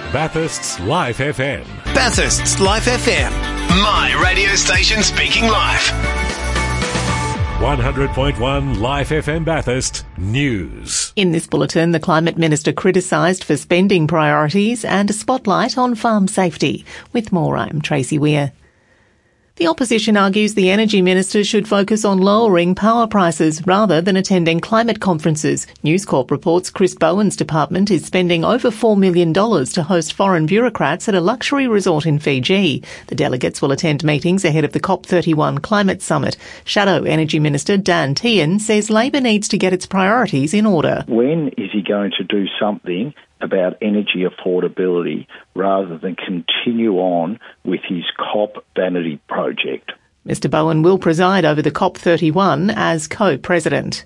Bathurst's Life FM. Bathurst's Life FM. My radio station speaking life. 100.1 Life FM Bathurst News. In this bulletin, the Climate Minister criticised for spending priorities and a spotlight on farm safety. With more, I'm Tracy Weir. The opposition argues the Energy Minister should focus on lowering power prices rather than attending climate conferences. News Corp reports Chris Bowen's department is spending over $4 million to host foreign bureaucrats at a luxury resort in Fiji. The delegates will attend meetings ahead of the COP31 climate summit. Shadow Energy Minister Dan Tehan says Labor needs to get its priorities in order. When is he going to do something about energy affordability rather than continue on with his COP vanity project? Mr Bowen will preside over the COP31 as co-president.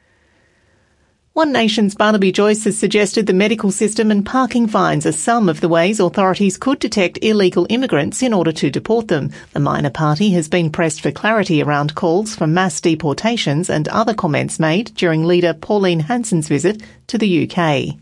One Nation's Barnaby Joyce has suggested the medical system and parking fines are some of the ways authorities could detect illegal immigrants in order to deport them. The minor party has been pressed for clarity around calls for mass deportations and other comments made during leader Pauline Hanson's visit to the UK.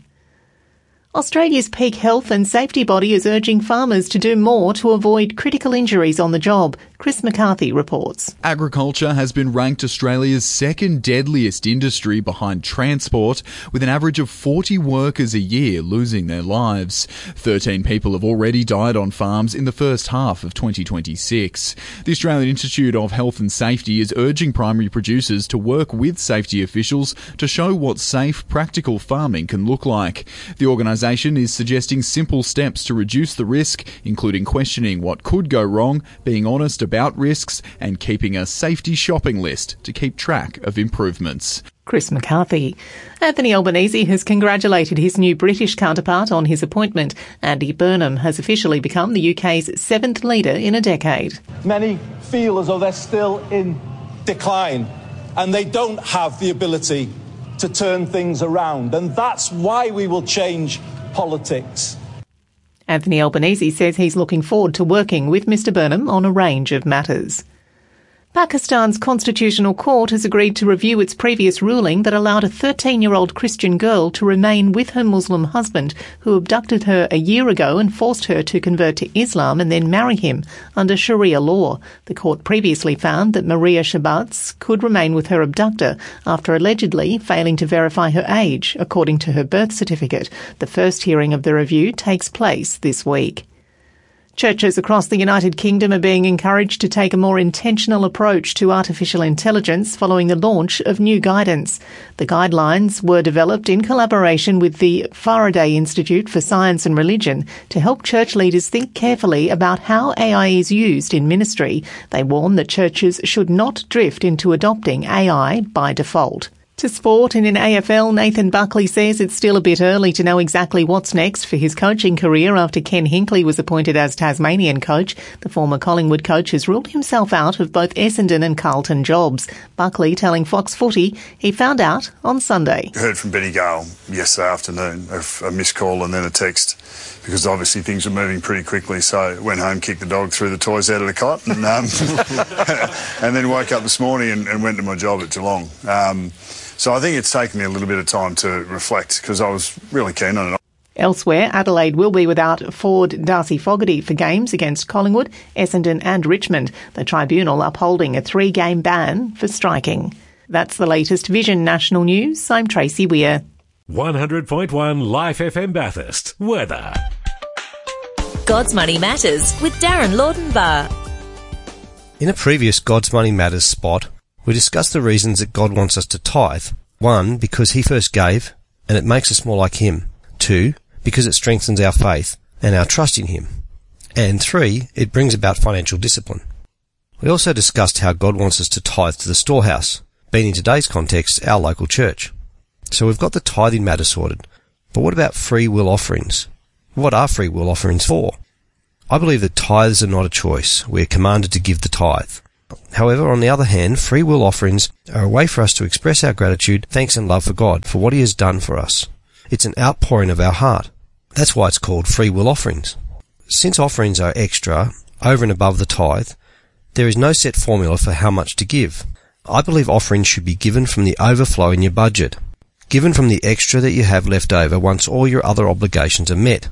Australia's peak health and safety body is urging farmers to do more to avoid critical injuries on the job. Chris McCarthy reports. Agriculture has been ranked Australia's second deadliest industry behind transport, with an average of 40 workers a year losing their lives. 13 people have already died on farms in the first half of 2026. The Australian Institute of Health and Safety is urging primary producers to work with safety officials to show what safe, practical farming can look like. The organisation is suggesting simple steps to reduce the risk, including questioning what could go wrong, being honest about risks, and keeping a safety shopping list to keep track of improvements. Chris McCarthy. Anthony Albanese has congratulated his new British counterpart on his appointment. Andy Burnham has officially become the UK's seventh leader in a decade. Many feel as though they're still in decline and they don't have the ability to turn things around, and that's why we will change politics. Anthony Albanese says he's looking forward to working with Mr Burnham on a range of matters. Pakistan's Constitutional Court has agreed to review its previous ruling that allowed a 13-year-old Christian girl to remain with her Muslim husband, who abducted her a year ago and forced her to convert to Islam and then marry him under Sharia law. The court previously found that Maria Shabazz could remain with her abductor after allegedly failing to verify her age, according to her birth certificate. The first hearing of the review takes place this week. Churches across the United Kingdom are being encouraged to take a more intentional approach to artificial intelligence following the launch of new guidance. The guidelines were developed in collaboration with the Faraday Institute for Science and Religion to help church leaders think carefully about how AI is used in ministry. They warn that churches should not drift into adopting AI by default. To sport, and in AFL, Nathan Buckley says it's still a bit early to know exactly what's next for his coaching career after Ken Hinkley was appointed as Tasmanian coach. The former Collingwood coach has ruled himself out of both Essendon and Carlton jobs. Buckley telling Fox Footy he found out on Sunday. I heard from Benny Gale yesterday afternoon of a missed call and then a text, because obviously things were moving pretty quickly, so went home, kicked the dog, threw the toys out of the cot, and, and then woke up this morning and went to my job at Geelong. So I think it's taken me a little bit of time to reflect, because I was really keen on it. Elsewhere, Adelaide will be without forward Darcy Fogarty for games against Collingwood, Essendon and Richmond, the tribunal upholding a 3-game ban for striking. That's the latest Vision National News. I'm Tracy Weir. 100.1 Life FM Bathurst. Weather. God's Money Matters with Darren Laudenbar. In a previous God's Money Matters spot, we discussed the reasons that God wants us to tithe. 1, because he first gave, and it makes us more like him. 2, because it strengthens our faith and our trust in him. And 3, it brings about financial discipline. We also discussed how God wants us to tithe to the storehouse, being in today's context our local church. So we've got the tithing matter sorted. But what about free will offerings? What are free will offerings for? I believe that tithes are not a choice. We are commanded to give the tithe. However, on the other hand, free will offerings are a way for us to express our gratitude, thanks and love for God for what he has done for us. It's an outpouring of our heart. That's why it's called free will offerings. Since offerings are extra, over and above the tithe, there is no set formula for how much to give. I believe offerings should be given from the overflow in your budget, given from the extra that you have left over once all your other obligations are met.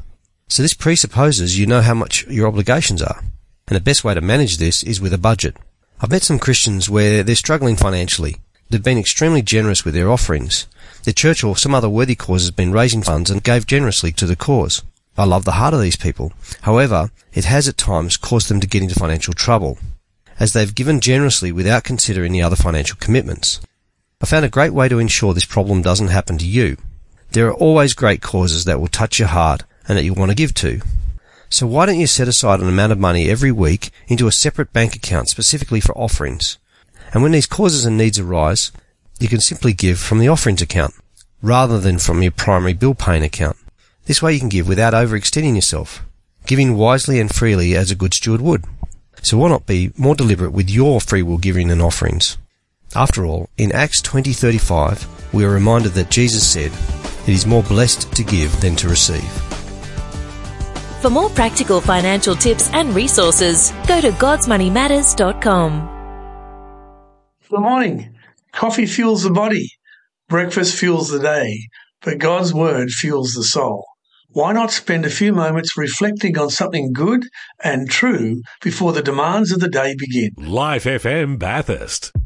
So this presupposes you know how much your obligations are. And the best way to manage this is with a budget. I've met some Christians where they're struggling financially. They've been extremely generous with their offerings. Their church or some other worthy cause has been raising funds and gave generously to the cause. I love the heart of these people. However, it has at times caused them to get into financial trouble, as they've given generously without considering the other financial commitments. I found a great way to ensure this problem doesn't happen to you. There are always great causes that will touch your heart and that you want to give to. So why don't you set aside an amount of money every week into a separate bank account specifically for offerings? And when these causes and needs arise, you can simply give from the offerings account, rather than from your primary bill-paying account. This way you can give without overextending yourself, giving wisely and freely as a good steward would. So why not be more deliberate with your free will giving and offerings? After all, in Acts 20:35, we are reminded that Jesus said, "It is more blessed to give than to receive." For more practical financial tips and resources, go to godsmoneymatters.com. Good morning. Coffee fuels the body. Breakfast fuels the day. But God's Word fuels the soul. Why not spend a few moments reflecting on something good and true before the demands of the day begin? Life FM Bathurst.